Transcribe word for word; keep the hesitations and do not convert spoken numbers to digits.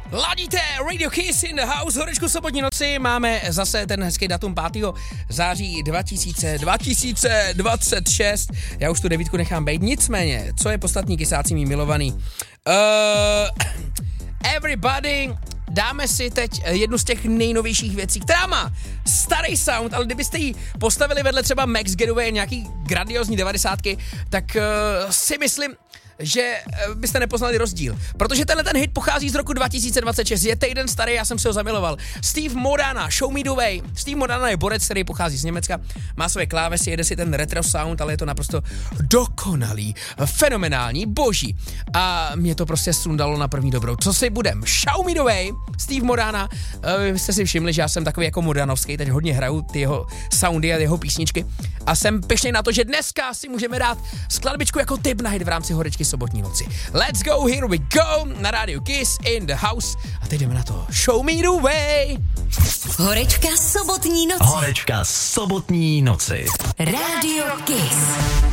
Ladíte Radio Kiss in the house, horečku sobotní noci, máme zase ten hezký datum pátého září dva tisíce dvacet šest, já už tu devítku nechám bejt, nicméně, co je podstatný kysáci mý milovaný? Uh, everybody, dáme si teď jednu z těch nejnovějších věcí, která má starý sound, ale kdybyste ji postavili vedle třeba Max Getaway nějaký grandiozní devadesátky, tak uh, si myslím, že byste nepoznali rozdíl. Protože tenhle ten hit pochází z roku dva tisíce dvacet šest, je týden starý, já jsem se ho zamiloval. Steve Modana, Show Me The Way. Steve Modana je borec, který pochází z Německa, má své klávesy, jede si ten retro sound, ale je to naprosto dokonalý, fenomenální, boží. A mě to prostě sundalo na první dobrou. Co si budem? Show Me The Way, Steve Modana. Vy jste si všimli, že já jsem takový jako modanovský, teď hodně hraju ty jeho soundy a jeho písničky. A jsem pyšnej na to, že dneska si můžeme dát skladbičku jako tip na hit v rámci horečky sobotní noci. Let's go, here we go, na rádiu Kiss in the house. A teď jdeme na to. Show me the way. Horečka sobotní noci. Horečka sobotní noci. Rádio Kiss.